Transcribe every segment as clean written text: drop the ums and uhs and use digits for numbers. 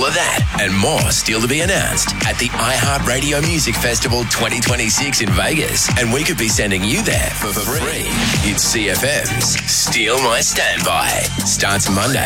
All of that and more still to be announced at the iHeartRadio Music Festival 2026 in Vegas. And we could be sending you there for free. It's CFM's Steal My Standby. Starts Monday.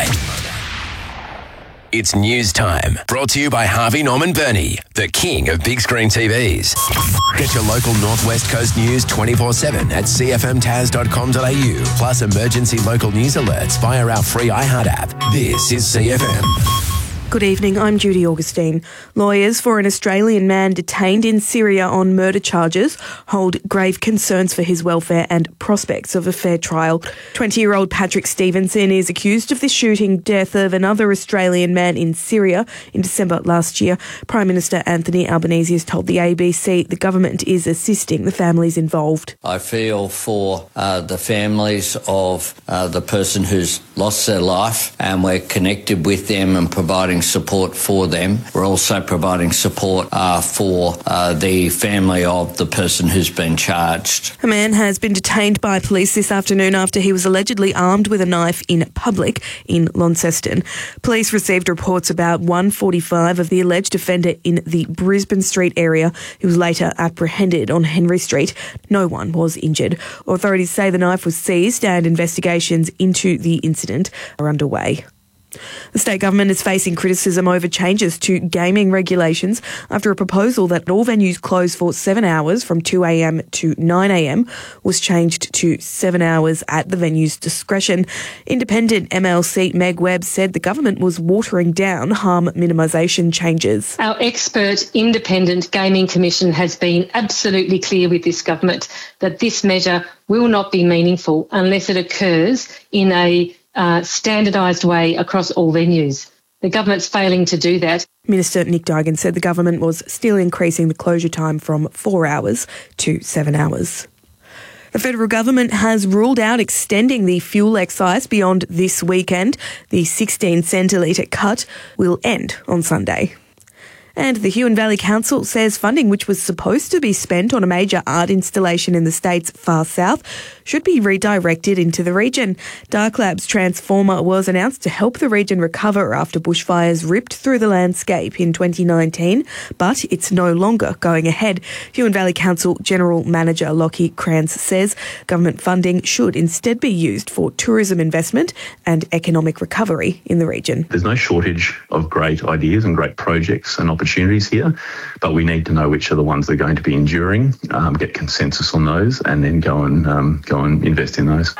It's news time. Brought to you by Harvey Norman Burney, the king of big screen TVs. Get your local Northwest Coast news 24/7 at cfmtaz.com.au. Plus emergency local news alerts via our free iHeart app. This is CFM. Good evening, I'm Judy Augustine. Lawyers for an Australian man detained in Syria on murder charges hold grave concerns for his welfare and prospects of a fair trial. 20-year-old Patrick Stevenson is accused of the shooting death of another Australian man in Syria in December last year. Prime Minister Anthony Albanese has told the ABC the government is assisting the families involved. I feel for the families of the person who's lost their life, and we're connected with them and providing support for them. We're also providing support for the family of the person who's been charged. A man has been detained by police this afternoon after he was allegedly armed with a knife in public in Launceston. Police received reports about 1:45 of the alleged offender in the Brisbane Street area, who was later apprehended on Henry Street. No one was injured. Authorities say the knife was seized and investigations into the incident are underway. The state government is facing criticism over changes to gaming regulations after a proposal that all venues close for 7 hours from 2 a.m. to 9 a.m. was changed to 7 hours at the venue's discretion. Independent MLC Meg Webb said the government was watering down harm minimisation changes. Our expert independent gaming commission has been absolutely clear with this government that this measure will not be meaningful unless it occurs in a standardised way across all venues. The government's failing to do that. Minister Nick Duigan said the government was still increasing the closure time from 4 hours to 7 hours. The federal government has ruled out extending the fuel excise beyond this weekend. The 16 cent a litre cut will end on Sunday. And the Huon Valley Council says funding which was supposed to be spent on a major art installation in the state's far south should be redirected into the region. Dark Labs Transformer was announced to help the region recover after bushfires ripped through the landscape in 2019, but it's no longer going ahead. Huon Valley Council General Manager Lockie Krantz says government funding should instead be used for tourism investment and economic recovery in the region. There's no shortage of great ideas and great projects and opportunities here, but we need to know which are the ones that are going to be enduring, get consensus on those, and then go and invest in those.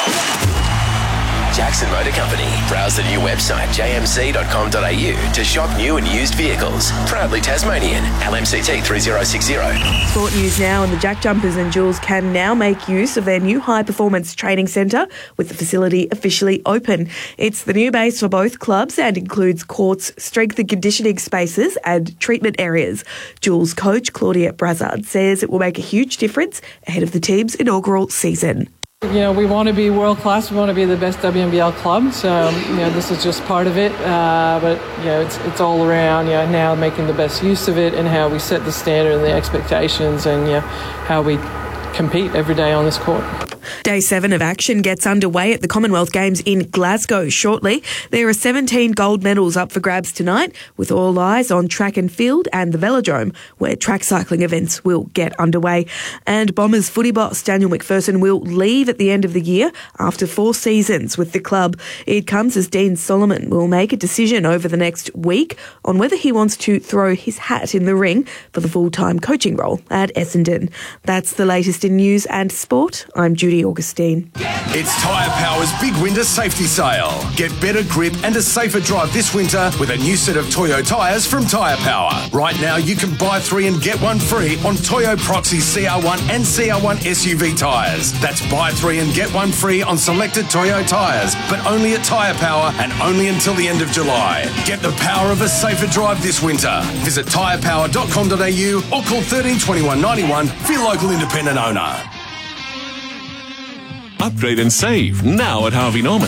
Jackson Motor Company. Browse the new website jmc.com.au to shop new and used vehicles. Proudly Tasmanian. LMCT 3060. Sport news now, and the Jack Jumpers and Jules can now make use of their new high-performance training centre with the facility officially open. It's the new base for both clubs and includes courts, strength and conditioning spaces and treatment areas. Jules coach Claudia Brassard says it will make a huge difference ahead of the team's inaugural season. You know, we want to be world class. We want to be the best WNBL club. So, this is just part of it. But it's all around, now making the best use of it and how we set the standard and the expectations and, how we compete every day on this court. Day 7 of action gets underway at the Commonwealth Games in Glasgow shortly. There are 17 gold medals up for grabs tonight, with all eyes on track and field and the velodrome, where track cycling events will get underway. And Bombers footy boss Daniel McPherson will leave at the end of the year after 4 seasons with the club. It comes as Dean Solomon will make a decision over the next week on whether he wants to throw his hat in the ring for the full-time coaching role at Essendon. That's the latest in news and sport. I'm Judy Augustine. It's Tyre Power's big winter safety sale. Get better grip and a safer drive this winter with a new set of Toyo tyres from Tyre Power. Right now you can buy 3 and get 1 free on Toyo Proxy CR1 and CR1 SUV tyres. That's buy 3 and get 1 free on selected Toyo tyres, but only at Tyre Power and only until the end of July. Get the power of a safer drive this winter. Visit tyrepower.com.au or call 13 21 91 for your local independent owner. Upgrade and save now at Harvey Norman.